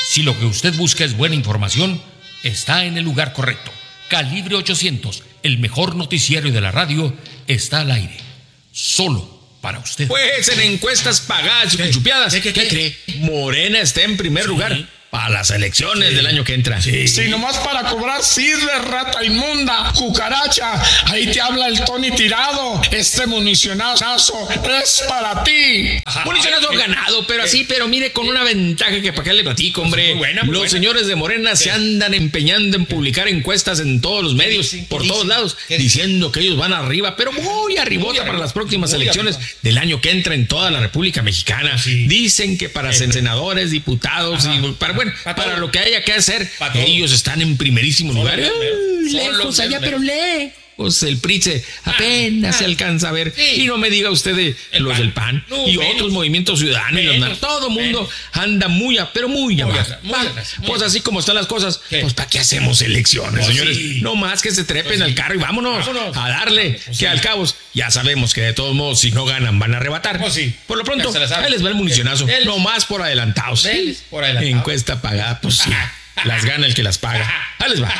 Si lo que usted busca es buena información, está en el lugar correcto. Calibre 800, el mejor noticiario de la radio, está al aire. Solo para usted. Pues en encuestas pagadas y chupiadas, ¿qué cree? Morena está en primer lugar para las elecciones del año que entra. Sí, nomás para cobrar sirve, rata inmunda, cucaracha. Ahí te habla el Tony Tirado. Este municionazo es para ti. Municionazo ganado, pero así, pero mire, con una ventaja que para qué le platico, hombre. Muy buena. Señores de Morena se andan empeñando en publicar encuestas en todos los medios, por todos lados, diciendo que ellos van arriba, pero muy arribota para las próximas elecciones del año que entra en toda la República Mexicana. Dicen que para senadores, diputados y para lo que haya que hacer, ellos están en primerísimo lugar. Lejos allá, pero lejos. El PRI apenas se alcanza a ver. Y no me diga usted de los del PAN y otros movimientos ciudadanos. Todo mundo anda muy abajo. Pues así como están las cosas, pues ¿para qué hacemos elecciones, señores? No más que se trepen al carro y vámonos a darle. Que al cabo ya sabemos que de todos modos, si no ganan, van a arrebatar. Por lo pronto, ahí les va el municionazo. No más por adelantados. Encuesta pagada, pues sí. Las gana el que las paga. Ahí les va.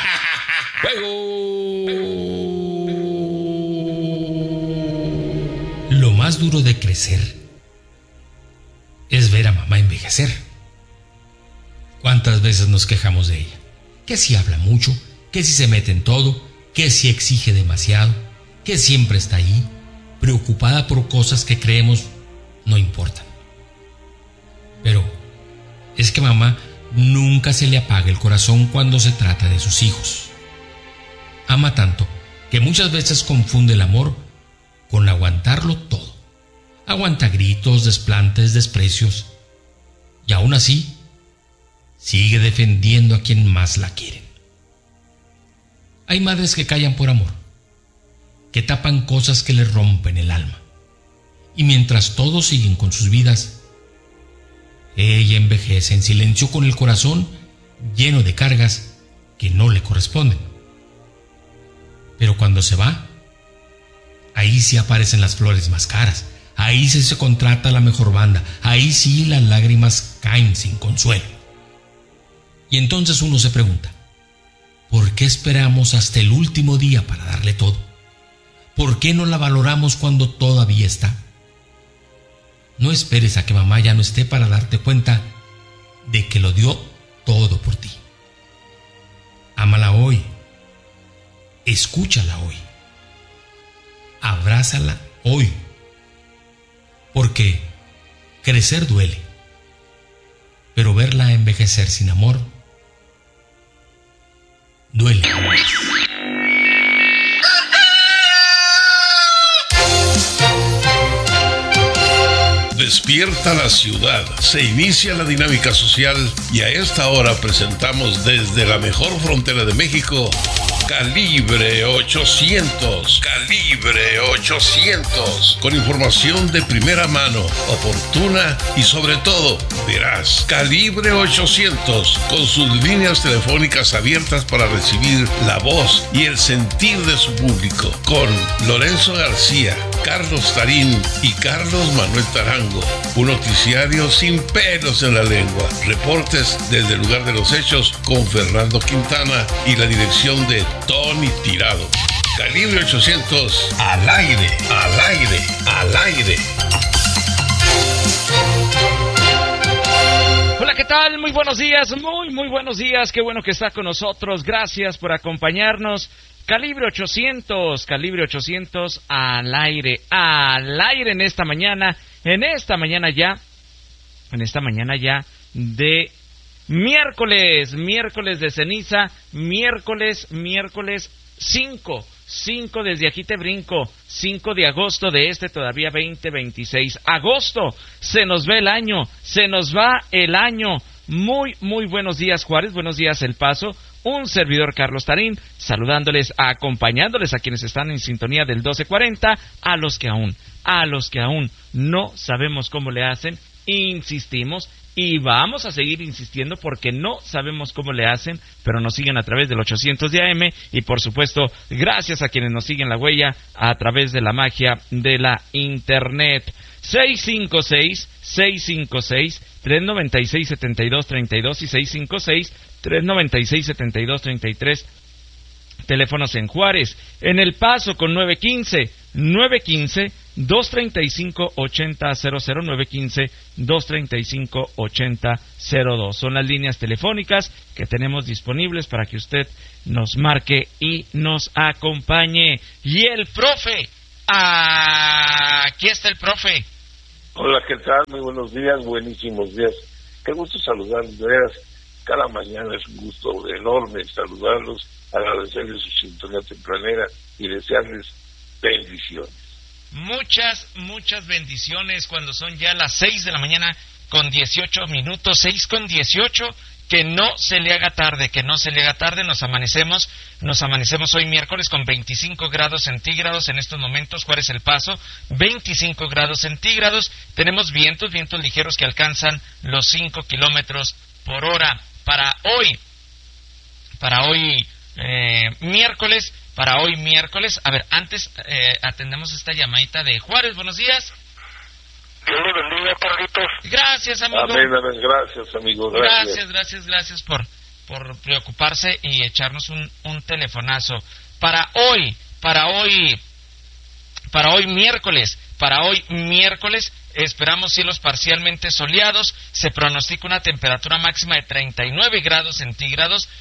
Lo más duro de crecer es ver a mamá envejecer. ¿Cuántas veces nos quejamos de ella? Que si habla mucho, que si se mete en todo, que si exige demasiado, que siempre está ahí, preocupada por cosas que creemos no importan. Pero es que mamá nunca se le apaga el corazón cuando se trata de sus hijos. Ama tanto que muchas veces confunde el amor con aguantarlo todo. Aguanta gritos, desplantes, desprecios. Y aún así, sigue defendiendo a quien más la quieren. Hay madres que callan por amor, que tapan cosas que les rompen el alma. Y mientras todos siguen con sus vidas, ella envejece en silencio con el corazón lleno de cargas que no le corresponden. Pero cuando se va, ahí sí aparecen las flores más caras, ahí sí se contrata la mejor banda, ahí sí las lágrimas caen sin consuelo. Y entonces uno se pregunta, ¿por qué esperamos hasta el último día para darle todo? ¿Por qué no la valoramos cuando todavía está? No esperes a que mamá ya no esté para darte cuenta de que lo dio todo por ti. Ámala hoy. Escúchala hoy. Abrázala hoy. Porque crecer duele, pero verla envejecer sin amor duele más. Despierta la ciudad, se inicia la dinámica social y a esta hora presentamos desde la mejor frontera de México, Calibre 800. Calibre 800. Con información de primera mano, oportuna y sobre todo veraz. Calibre 800. Con sus líneas telefónicas abiertas para recibir la voz y el sentir de su público. Con Lorenzo García, Carlos Tarín y Carlos Manuel Tarango. Un noticiario sin pelos en la lengua. Reportes desde el lugar de los hechos con Fernando Quintana y la dirección de Tony Tirado. Calibre 800, al aire, al aire, al aire. Hola, ¿qué tal? Muy buenos días, muy buenos días. Qué bueno que está con nosotros. Gracias por acompañarnos. Calibre 800 al aire en esta mañana ya de miércoles de ceniza, miércoles 5 desde aquí te brinco, 5 de agosto de todavía 2026. Agosto, se nos va el año. Muy buenos días, Juárez, buenos días, El Paso. Un servidor, Carlos Tarín, saludándoles, acompañándoles a quienes están en sintonía del 1240, a los que aún no sabemos cómo le hacen, insistimos y vamos a seguir insistiendo porque no sabemos cómo le hacen, pero nos siguen a través del 800 de AM y por supuesto gracias a quienes nos siguen la huella a través de la magia de la internet. 656 396-7232 y 656-396-7233. Teléfonos en Juárez. En El Paso con 915-235-8000, 915-235-8002. Son las líneas telefónicas que tenemos disponibles para que usted nos marque y nos acompañe. Y el profe, aquí está el profe. Hola, ¿qué tal? Muy buenos días, buenísimos días. Qué gusto saludarlos, de veras. Cada mañana es un gusto enorme saludarlos, agradecerles su sintonía tempranera y desearles bendiciones. Muchas bendiciones cuando son ya las 6 de la mañana con 18 minutos, 6:18. Que no se le haga tarde, nos amanecemos hoy miércoles con 25 grados centígrados en estos momentos. Juárez El Paso, 25 grados centígrados, tenemos vientos ligeros que alcanzan los 5 kilómetros por hora. Para hoy miércoles, a ver, antes atendemos esta llamadita de Juárez. Buenos días. Dios le bendiga, Carlitos. Gracias, amigo. Amén, gracias, amigo. Gracias por preocuparse y echarnos un telefonazo. Para hoy miércoles, esperamos cielos parcialmente soleados. Se pronostica una temperatura máxima de 39 grados centígrados.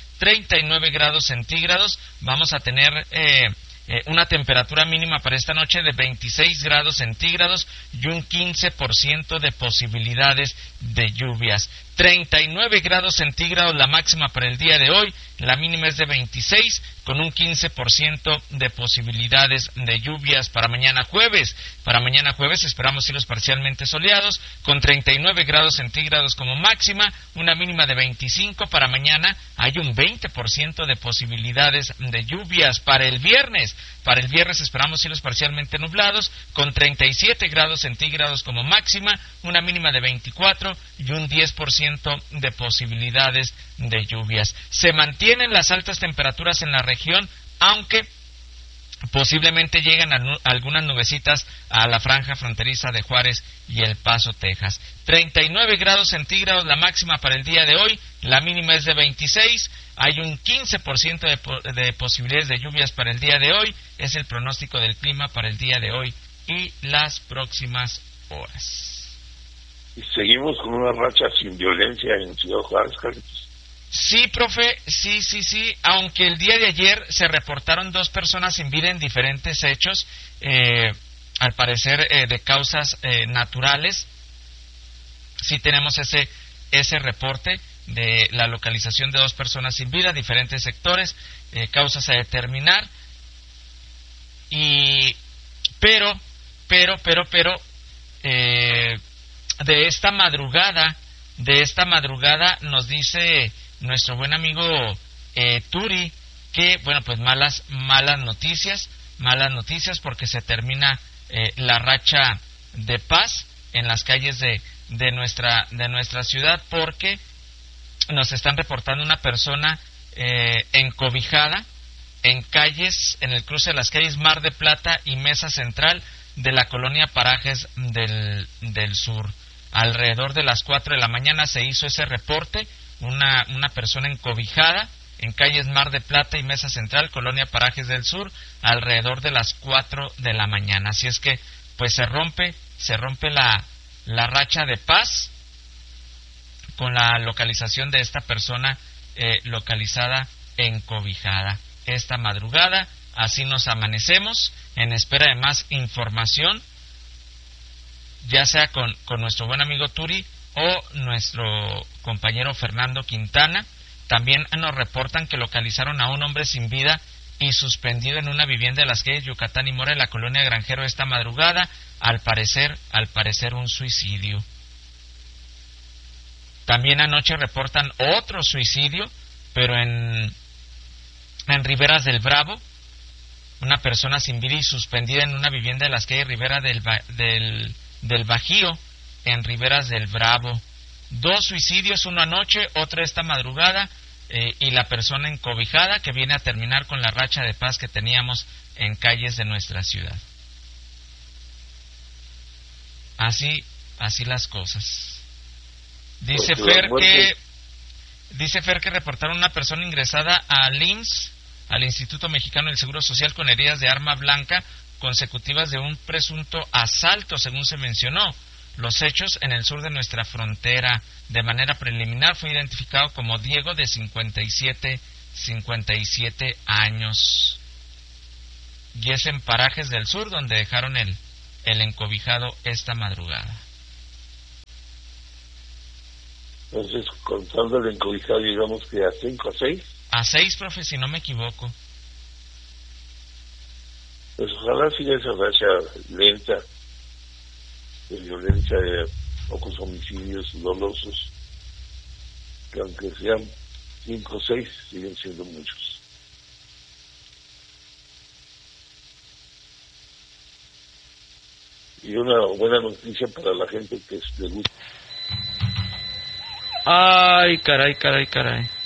Vamos a tener una temperatura mínima para esta noche de 26 grados centígrados y un 15% de posibilidades de lluvias. 39 grados centígrados la máxima para el día de hoy, la mínima es de 26 con un 15% de posibilidades de lluvias para mañana jueves. Para mañana jueves esperamos cielos parcialmente soleados con 39 grados centígrados como máxima, una mínima de 25. Para mañana hay un 20% de posibilidades de lluvias. Para el viernes esperamos cielos parcialmente nublados con 37 grados centígrados como máxima, una mínima de 24 y un 10% de posibilidades de lluvias. Se mantienen las altas temperaturas en la región, aunque posiblemente llegan algunas nubecitas a la franja fronteriza de Juárez y El Paso, Texas. 39 grados centígrados la máxima para el día de hoy, la mínima es de 26. Hay un 15% de posibilidades de lluvias para el día de hoy. Es el pronóstico del clima para el día de hoy y las próximas horas. Y seguimos con una racha sin violencia en Ciudad Juárez, Carlitos. Sí, profe, sí. Aunque el día de ayer se reportaron 2 personas sin vida en diferentes hechos, al parecer de causas naturales. Sí tenemos ese reporte de la localización de 2 personas sin vida, diferentes sectores, causas a determinar. Pero de esta madrugada nos dice nuestro buen amigo Turi que, bueno, pues malas noticias porque se termina la racha de paz en las calles de nuestra ciudad, porque nos están reportando una persona encobijada en el cruce de las calles Mar de Plata y Mesa Central de la colonia Parajes del Sur. Alrededor de las 4 de la mañana se hizo ese reporte, una persona encobijada en calles Mar de Plata y Mesa Central, colonia Parajes del Sur, alrededor de las 4 de la mañana. Así es que, pues se rompe la racha de paz con la localización de esta persona localizada encobijada. Esta madrugada, así nos amanecemos, en espera de más información, ya sea con nuestro buen amigo Turi o nuestro compañero Fernando Quintana. También nos reportan que localizaron a un hombre sin vida y suspendido en una vivienda de las calles Yucatán y Mora en la colonia Granjero esta madrugada, al parecer un suicidio. También anoche reportan otro suicidio, pero en Riberas del Bravo, una persona sin vida y suspendida en una vivienda de las calles Ribera del Bajío, en Riberas del Bravo. 2 suicidios, uno anoche, otro esta madrugada, y la persona encobijada, que viene a terminar con la racha de paz que teníamos en calles de nuestra ciudad. Así las cosas. Dice Fer que reportaron una persona ingresada al IMSS, al Instituto Mexicano del Seguro Social, con heridas de arma blanca consecutivas de un presunto asalto, según se mencionó. Los hechos en el sur de nuestra frontera. De manera preliminar fue identificado como Diego, de 57 años. Y es en parajes del sur donde dejaron el encobijado esta madrugada. Entonces, contando el encobijado, digamos que a 5, a 6. A 6, profe, si no me equivoco. Pues ojalá siga esa racha lenta de violencia, de pocos homicidios dolosos, que aunque sean 5 o 6, siguen siendo muchos. Y una buena noticia para la gente que le gusta. Ay, caray.